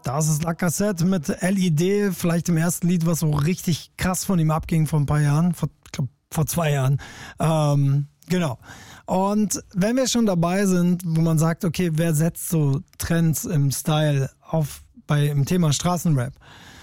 Das ist Lacazette mit LED, vielleicht im ersten Lied, was so richtig krass von ihm abging vor ein paar Jahren, vor 2 Jahren. Genau. Und wenn wir schon dabei sind, wo man sagt, okay, wer setzt so Trends im Style im Thema Straßenrap,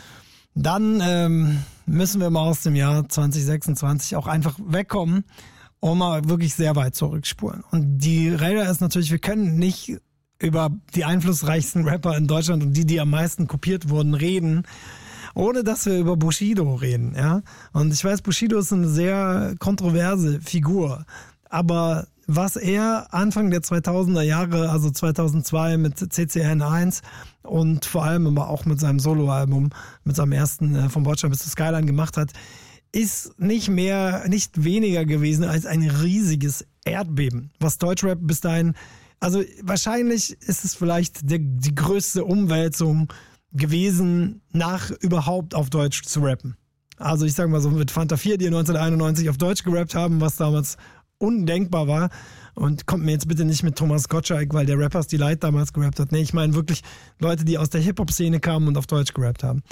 dann müssen wir mal aus dem Jahr 2026 auch einfach wegkommen und mal wirklich sehr weit zurückspulen. Und die Rede ist natürlich, wir können nicht über die einflussreichsten Rapper in Deutschland und die am meisten kopiert wurden, reden, ohne dass wir über Bushido reden, ja. Und ich weiß, Bushido ist eine sehr kontroverse Figur, aber was er Anfang der 2000er Jahre, also 2002 mit CCN1 und vor allem aber auch mit seinem Soloalbum, mit seinem ersten Vom Bordstein bis zur Skyline gemacht hat, ist nicht weniger gewesen als ein riesiges Erdbeben, was Deutschrap bis dahin. Also wahrscheinlich ist es vielleicht die größte Umwälzung gewesen, nach überhaupt auf Deutsch zu rappen. Also ich sag mal so mit Fanta 4, die 1991 auf Deutsch gerappt haben, was damals undenkbar war. Und kommt mir jetzt bitte nicht mit Thomas Gottschalk, weil der Rappers Delight damals gerappt hat. Nee, ich meine wirklich Leute, die aus der Hip-Hop-Szene kamen und auf Deutsch gerappt haben.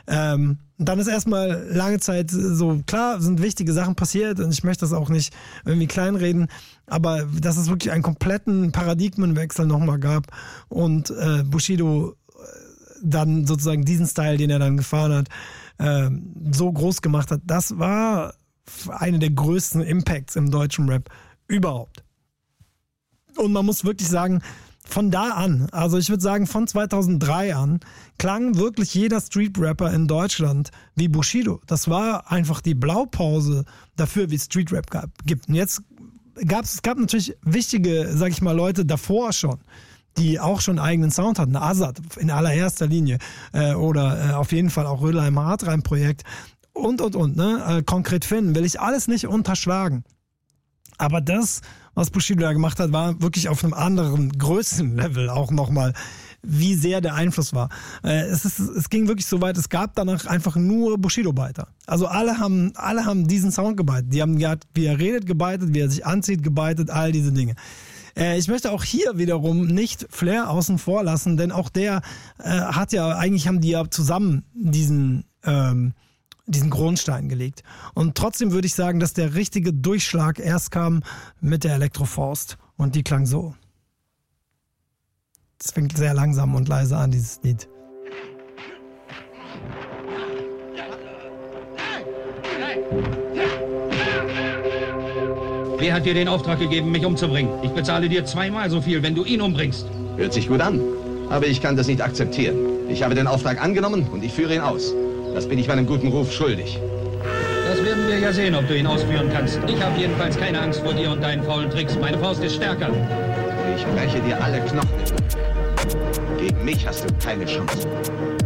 Dann ist erstmal lange Zeit so, klar, sind wichtige Sachen passiert und ich möchte das auch nicht irgendwie kleinreden, aber dass es wirklich einen kompletten Paradigmenwechsel nochmal gab und Bushido dann sozusagen diesen Style, den er dann gefahren hat, so groß gemacht hat, das war eine der größten Impacts im deutschen Rap überhaupt. Und man muss wirklich sagen, von da an, also ich würde sagen von 2003 an, klang wirklich jeder Street-Rapper in Deutschland wie Bushido. Das war einfach die Blaupause dafür, wie es Street-Rap gibt. Und jetzt es gab natürlich wichtige, sag ich mal, Leute davor schon, die auch schon einen eigenen Sound hatten. Azad in allererster Linie oder auf jeden Fall auch Rödelheim Hartreim-Projekt und, ne? Konkret Finn, will ich alles nicht unterschlagen. Aber das, was Bushido da gemacht hat, war wirklich auf einem anderen Größenlevel auch nochmal, wie sehr der Einfluss war. Es ging wirklich so weit, es gab danach einfach nur Bushido-Beiter. Also alle haben diesen Sound gebeitet. Die haben wie er redet gebeitet, wie er sich anzieht gebeitet, all diese Dinge. Ich möchte auch hier wiederum nicht Flair außen vor lassen, denn auch der haben die ja zusammen diesen Grundstein gelegt. Und trotzdem würde ich sagen, dass der richtige Durchschlag erst kam mit der Elektrofaust. Und die klang so. Das fängt sehr langsam und leise an, dieses Lied. Wer hat dir den Auftrag gegeben, mich umzubringen? Ich bezahle dir 2-mal so viel, wenn du ihn umbringst. Hört sich gut an. Aber ich kann das nicht akzeptieren. Ich habe den Auftrag angenommen und ich führe ihn aus. Das bin ich meinem guten Ruf schuldig. Das werden wir ja sehen, ob du ihn ausführen kannst. Ich habe jedenfalls keine Angst vor dir und deinen faulen Tricks. Meine Faust ist stärker. Ich breche dir alle Knochen. Gegen mich hast du keine Chance.